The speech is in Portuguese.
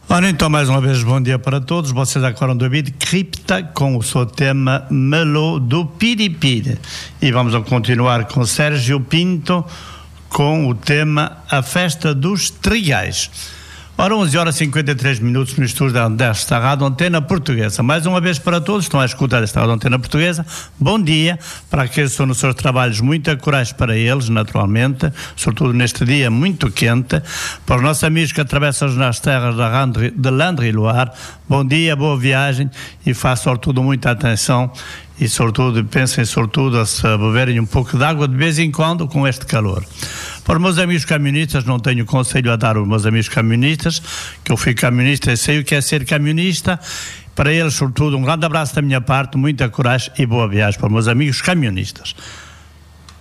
Ora, então, mais uma vez, bom dia para todos. Vocês acabaram de ouvir Cripta com o seu tema Melô do Piripiri. E vamos a continuar com Sérgio Pinto com o tema A Festa dos Trigais. Ora, 11h53 no estúdio desta Rádio Antena Portuguesa. Mais uma vez para todos que estão a escutar esta Rádio Antena Portuguesa, bom dia para aqueles que estão nos seus trabalhos, muita coragem para eles, naturalmente, sobretudo neste dia muito quente. Para os nossos amigos que atravessam nas terras de Landre e Loire, bom dia, boa viagem e façam sobretudo muita atenção e sobretudo pensem sobretudo a se beberem um pouco de água de vez em quando com este calor. Para os meus amigos camionistas, não tenho conselho a dar aos meus amigos camionistas, que eu fui camionista e sei o que é ser camionista. Para eles, sobretudo, um grande abraço da minha parte, muita coragem e boa viagem para os meus amigos camionistas.